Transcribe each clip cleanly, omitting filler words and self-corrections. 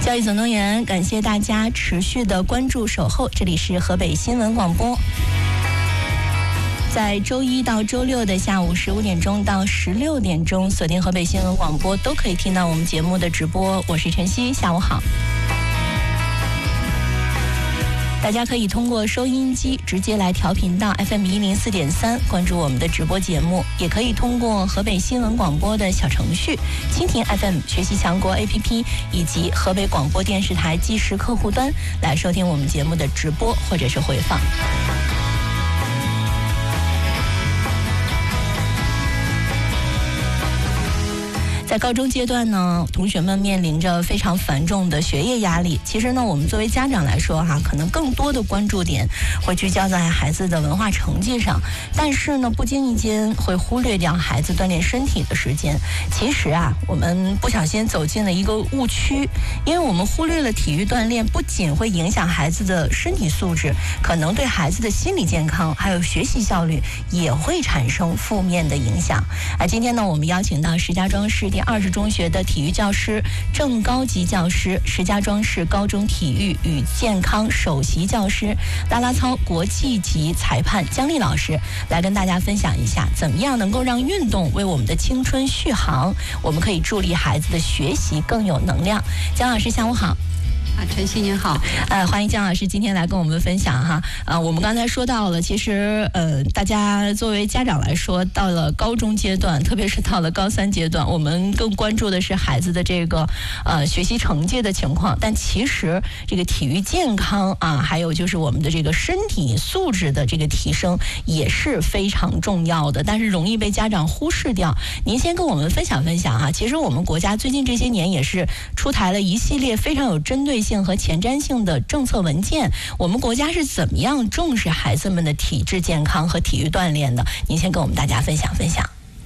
教育总动员，感谢大家持续的关注守候，这里是河北新闻广播。在周一到周六的下午15点钟到16点钟，锁定河北新闻广播，都可以听到我们节目的直播。我是晨曦，下午好。大家可以通过收音机直接来调频到 FM104.3，关注我们的直播节目，也可以通过河北新闻广播的小程序、蜻蜓 FM 学习强国 APP 以及河北广播电视台即时客户端来收听我们节目的直播或者是回放。在高中阶段呢，同学们面临着非常繁重的学业压力。其实呢，我们作为家长来说可能更多的关注点会聚焦在孩子的文化成绩上，但是呢，不经意间会忽略掉孩子锻炼身体的时间。其实我们不小心走进了一个误区，因为我们忽略了体育锻炼不仅会影响孩子的身体素质，可能对孩子的心理健康还有学习效率也会产生负面的影响。今天呢，我们邀请到石家庄市第20中学的体育教师、正高级教师、石家庄市高中体育与健康首席教师、啦啦操国际级裁判姜丽老师，来跟大家分享一下，怎么样能够让运动为我们的青春续航，我们可以助力孩子的学习更有能量。姜老师，下午好。 晨曦您好， 欢迎姜老师今天来跟我们分享我们刚才说到了，其实大家作为家长来说，到了高中阶段，特别是到了高3阶段，我们更关注的是孩子的这个学习成绩的情况，但其实这个体育健康还有就是我们的这个身体素质的这个提升也是非常重要的，但是容易被家长忽视掉。您先跟我们分享分享其实我们国家最近这些年也是出台了一系列非常有针对性和前瞻性的政策文件，我们国家是怎么样重视孩子们的体质健康和体育锻炼的？您先跟我们大家分享分享。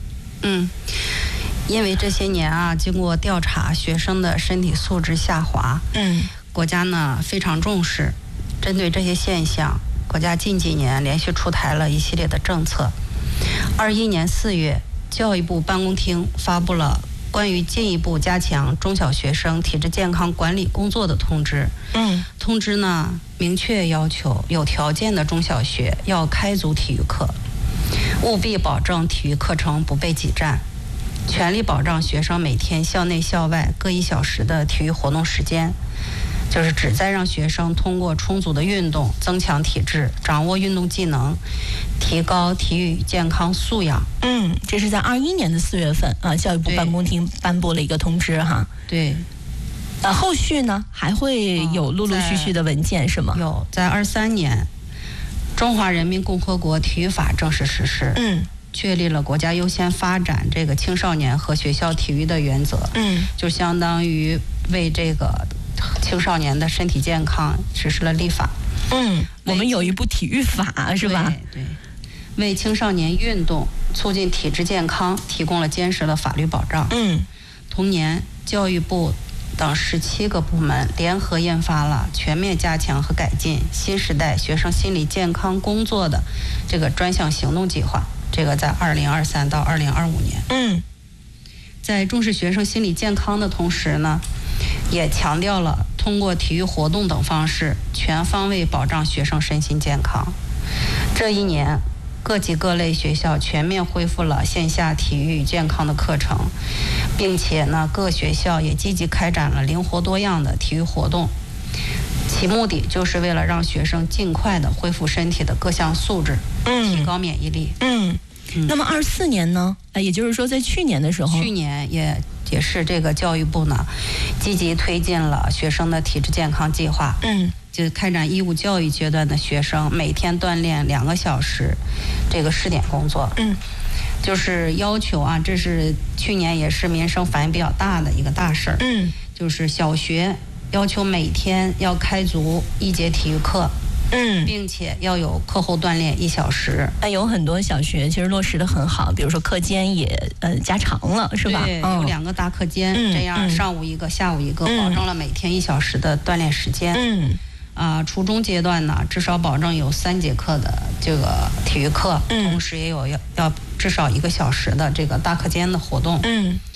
因为这些年经过调查，学生的身体素质下滑，国家呢非常重视。针对这些现象，国家近几年连续出台了一系列的政策。21年4月，教育部办公厅发布了关于进一步加强中小学生体质健康管理工作的通知。通知呢明确要求有条件的中小学要开足体育课，务必保证体育课程不被挤占，全力保障学生每天校内校外各1小时的体育活动时间，就是旨在让学生通过充足的运动增强体质，掌握运动技能，提高体育健康素养。 这是在21年的4月份教育部办公厅颁布了一个通知对。 后续呢还会有陆陆续续的文件是吗？ 有，在23年，中华人民共和国体育法正式实施。确立了国家优先发展这个青少年和学校体育的原则。就相当于为这个青少年的身体健康实施了立法。 我们有一部体育法是吧？ 对，为青少年运动促进体质健康提供了坚实的法律保障。同年，教育部等17个部门联合印发了全面加强和改进新时代学生心理健康工作的这个专项行动计划，这个在2023到2025年。在重视学生心理健康的同时呢，也强调了通过体育活动等方式全方位保障学生身心健康。这一年，各级各类学校全面恢复了线下体育健康的课程，并且呢，各学校也积极开展了灵活多样的体育活动，其目的就是为了让学生尽快的恢复身体的各项素质，提高免疫力。 那么24年呢？也就是说在去年的时候， 去年也是这个教育部呢积极推进了学生的体质健康计划。就开展义务教育阶段的学生每天锻炼2个小时，这个试点工作。就是要求这是去年也是民生反应比较大的一个大事儿。就是小学要求每天要开足1节体育课。并且要有课后锻炼1小时。 有很多小学其实落实的很好，比如说课间也加长了，是吧？ 对，有2个大课间，这样上午1个，下午1个，保证了每天1小时的锻炼时间。初中阶段呢，至少保证有3节课的这个体育课，同时也有要至少1个小时的这个大课间的活动。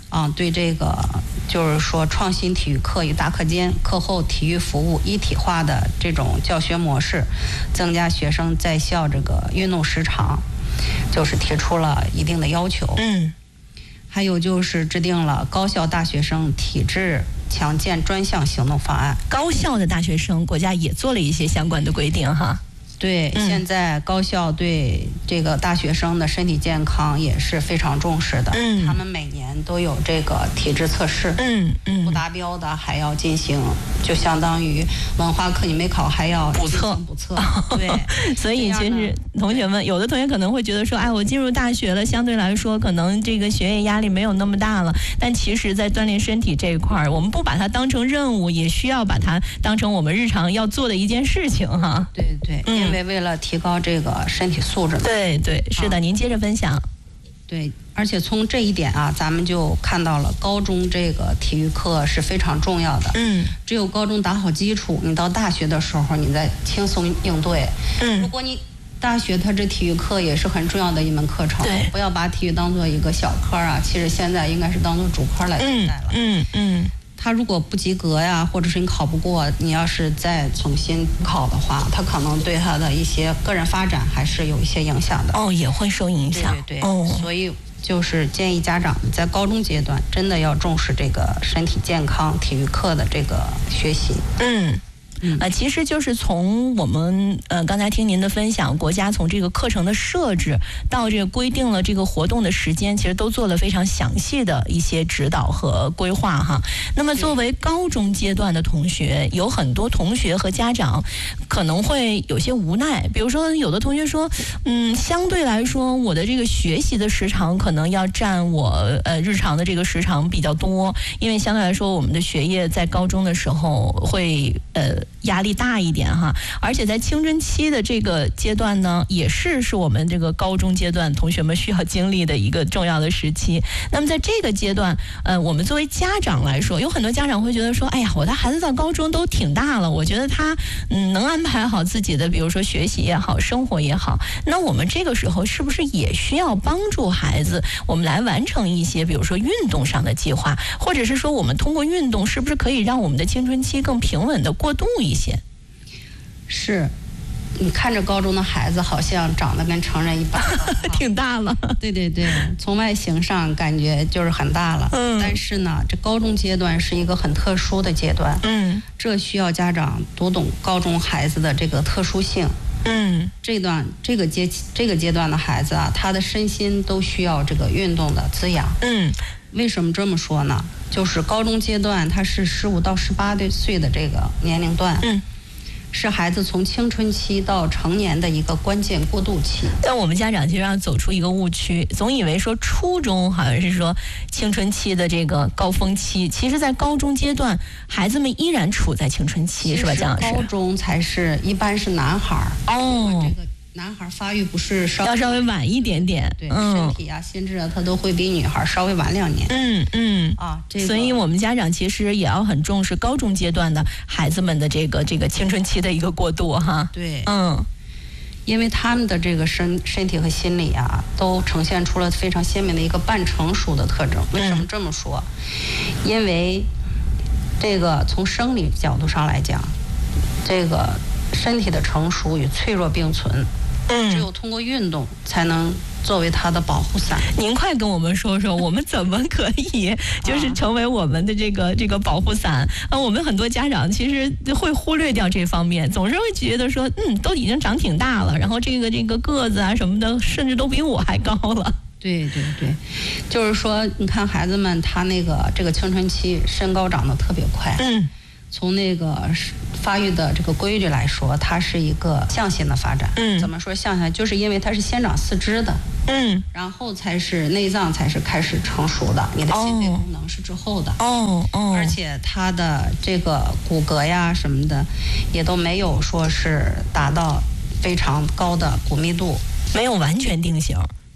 对这个就是说创新体育课与大课间、课后体育服务一体化的这种教学模式，增加学生在校这个运动时长，就是提出了一定的要求。还有就是制定了高校大学生体质强健专项行动方案。 高校的大学生，国家也做了一些相关的规定哈。 对，现在高校对这个大学生的身体健康也是非常重视的。他们每年都有这个体质测试。不达标的还要进行，就相当于文化课你没考还要补测。 对， 所以其实同学们，有的同学可能会觉得说，哎，我进入大学了，相对来说可能这个学业压力没有那么大了。但其实，在锻炼身体这一块儿，我们不把它当成任务，也需要把它当成我们日常要做的一件事情哈。 对。因为为了提高这个身体素质。 对，是的，您接着分享。 对，而且从这一点啊，咱们就看到了高中这个体育课是非常重要的。只有高中打好基础，你到大学的时候你再轻松应对。如果你大学它这体育课也是很重要的一门课程，不要把体育当做一个小科啊，其实现在应该是当做主科来对待了。他如果不及格呀，或者是你考不过，你要是再重新考的话，他可能对他的一些个人发展还是有一些影响的。 也会受影响。 对。所以就是建议家长在高中阶段真的要重视这个身体健康体育课的这个学习。 其实就是从我们刚才听您的分享，国家从这个课程的设置到这个规定了这个活动的时间，其实都做了非常详细的一些指导和规划哈。那么作为高中阶段的同学，有很多同学和家长可能会有些无奈，比如说有的同学说，相对来说我的这个学习的时长可能要占我日常的这个时长比较多，因为相对来说我们的学业在高中的时候会压力大一点哈，而且在青春期的这个阶段呢，也是我们这个高中阶段同学们需要经历的一个重要的时期。那么在这个阶段，我们作为家长来说，有很多家长会觉得说，哎呀，我的孩子到高中都挺大了，我觉得他能安排好自己的，比如说学习也好，生活也好，那我们这个时候是不是也需要帮助孩子，我们来完成一些，比如说运动上的计划，或者是说我们通过运动是不是可以让我们的青春期更平稳的过渡一些？ 是，你看着高中的孩子好像长得跟成人一般挺大了。 对，从外形上感觉就是很大了。但是呢，这高中阶段是一个很特殊的阶段。这需要家长读懂高中孩子的这个特殊性。这个阶段的孩子啊，他的身心都需要这个运动的滋养。为什么这么说呢？就是高中阶段它是15到18岁的这个年龄段。是孩子从青春期到成年的一个关键过渡期。 但我们家长其实要走出一个误区，总以为说初中好像是说青春期的这个高峰期，其实在高中阶段孩子们依然处在青春期，是吧，姜老师？ 高中才是一般是男孩这个男孩发育不是要稍微晚一点点， 对，身体啊、心智啊，他都会比女孩稍微晚2年。 所以我们家长其实也要很重视高中阶段的孩子们的这个青春期的一个过渡哈。 对，因为他们的这个身体和心理啊，都呈现出了非常鲜明的一个半成熟的特征。为什么这么说？因为这个从生理角度上来讲，这个身体的成熟与脆弱并存。只有通过运动才能作为它的保护伞。 您快跟我们说说，我们怎么可以就是成为我们的这个保护伞？我们很多家长其实会忽略掉这方面，总是会觉得说，都已经长挺大了，然后这个个子啊什么的，甚至都比我还高了。 对，就是说，你看孩子们他这个青春期身高长得特别快。从那个发育的这个规律来说，它是一个向性的发展。怎么说向性？就是因为它是先长四肢的，然后才是内脏才是开始成熟的，你的心肺功能是之后的。而且它的这个骨骼呀什么的，也都没有说是达到非常高的骨密度， 没有完全定型。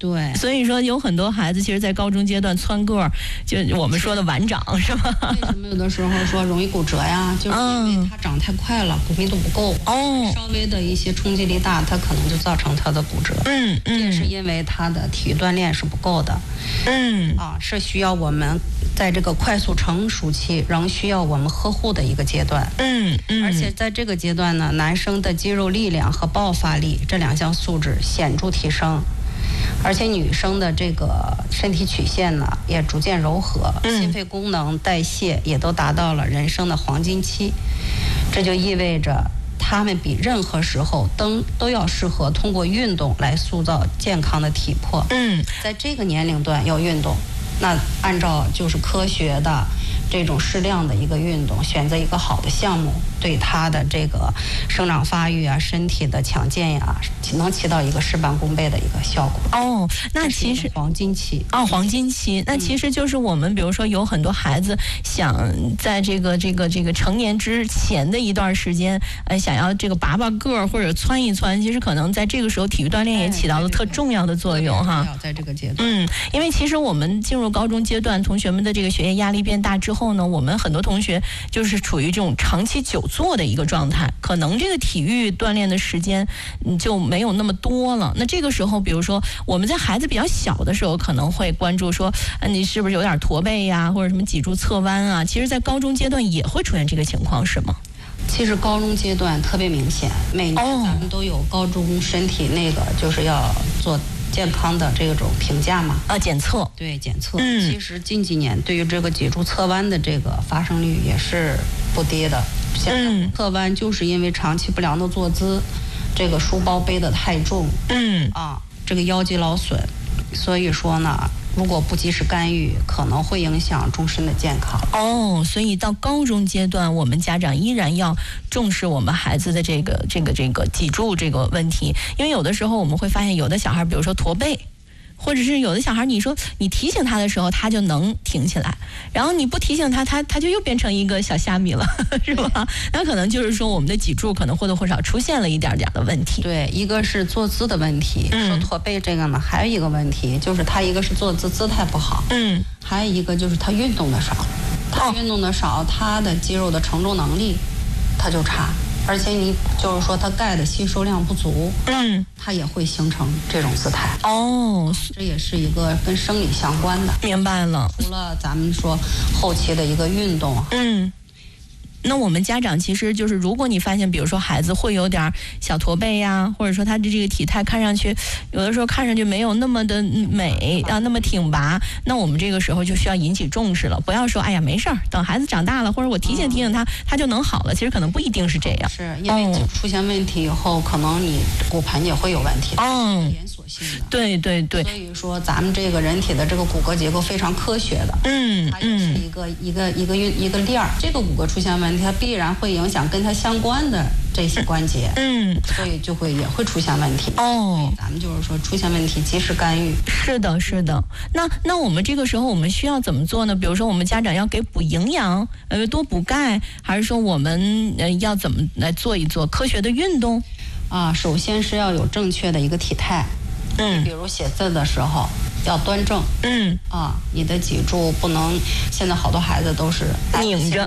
对， 所以说有很多孩子其实，在高中阶段蹿个儿，就我们说的晚长，是吧？ 为什么有的时候说容易骨折呀？就是因为他长太快了，骨密度不够。稍微的一些冲击力大，它可能就造成他的骨折。这也是因为他的体育锻炼是不够的。是需要我们在这个快速成熟期，仍需要我们呵护的一个阶段。而且在这个阶段呢，男生的肌肉力量和爆发力这2项素质显著提升。而且女生的这个身体曲线呢，也逐渐柔和，心肺功能、代谢也都达到了人生的黄金期。这就意味着他们比任何时候都要适合通过运动来塑造健康的体魄。在这个年龄段要运动，那按照就是科学的这种适量的一个运动，选择一个好的项目，对他的这个生长发育啊、身体的强健呀，能起到一个事半功倍的一个效果。 那其实黄金期黄金期，那其实就是我们比如说有很多孩子想在这个成年之前的一段时间，想要这个拔个儿或者蹿一蹿，其实可能在这个时候体育锻炼也起到了特重要的作用哈。 在这个阶段， 因为其实我们进入高中阶段，同学们的这个学业压力变大之后呢，我们很多同学就是处于这种长期久坐的一个状态，可能这个体育锻炼的时间就没有那么多了。那这个时候，比如说我们在孩子比较小的时候，可能会关注说，你是不是有点驼背呀，或者什么脊柱侧弯啊？其实，在高中阶段也会出现这个情况，是吗？ 其实高中阶段特别明显，每年咱们都有高中身体那个就是要做健康的这种评价嘛， 检测。 对，检测。其实近几年对于这个脊柱侧弯的这个发生率也是不低的。现在侧弯就是因为长期不良的坐姿，这个书包背得太重，这个腰肌劳损，所以说呢，如果不及时干预，可能会影响终身的健康。 所以到高中阶段，我们家长依然要重视我们孩子的这个脊柱这个问题，因为有的时候我们会发现，有的小孩，比如说驼背。或者是有的小孩，你说你提醒他的时候，他就能挺起来，然后你不提醒他，他就又变成一个小虾米了，是吧？那可能就是说我们的脊柱可能或多或少出现了一点的问题。 对，一个是坐姿的问题，说驼背这个呢，还有一个问题就是他一个是坐姿态不好，还有一个就是他运动的少，他的肌肉的承重能力他就差。而且你就是说它钙的吸收量不足，它也会形成这种姿态。这也是一个跟生理相关的。 明白了。 除了咱们说后期的一个运动， 那我们家长其实就是，如果你发现，比如说孩子会有点小驼背呀，或者说他的这个体态看上去，有的时候看上去没有那么的美啊，那么挺拔，那我们这个时候就需要引起重视了。不要说，哎呀，没事儿，等孩子长大了，或者我提醒他，他就能好了。其实可能不一定是这样。 是因为出现问题以后，可能你骨盆也会有问题。连锁性的。对。所以说，咱们这个人体的这个骨骼结构非常科学的。它也是一个链儿。这个骨骼出现问题，它必然会影响跟它相关的这些关节，所以也会出现问题。咱们就是说出现问题及时干预。 是的。那我们这个时候我们需要怎么做呢？比如说我们家长要给补营养，多补钙，还是说我们要怎么来做一做科学的运动？ 首先是要有正确的一个体态。比如写字的时候要端正。你的脊柱不能，现在好多孩子都是拧着。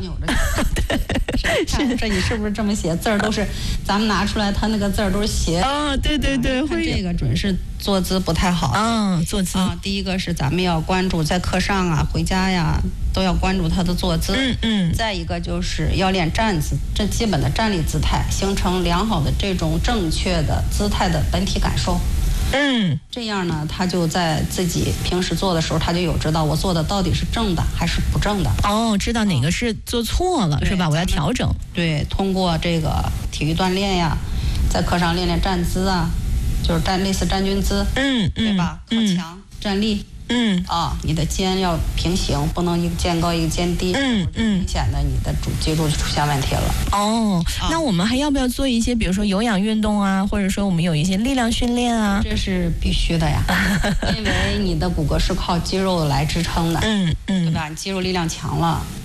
这你是不是这么写字儿都是咱们拿出来，他那个字儿都是斜。 对， 会这个准是坐姿不太好。 坐姿。 第一个是咱们要关注在课上啊、回家呀都要关注他的坐姿。再一个就是要练站姿，这基本的站立姿态，形成良好的这种正确的姿态的本体感受。这样呢，他就在自己平时做的时候，他就有知道我做的到底是正的还是不正的。 知道哪个是做错了，是吧？我要调整。 对，通过这个体育锻炼呀，在课上练站姿啊，就是类似站军姿，对吧？靠墙站立。你的肩要平行，不能一个肩高一个肩低，明显的你的脊柱就出现问题了。 那我们还要不要做一些，比如说有氧运动啊，或者说我们有一些力量训练啊？ 这是必须的呀，因为你的骨骼是靠肌肉来支撑的，对吧？你肌肉力量强了，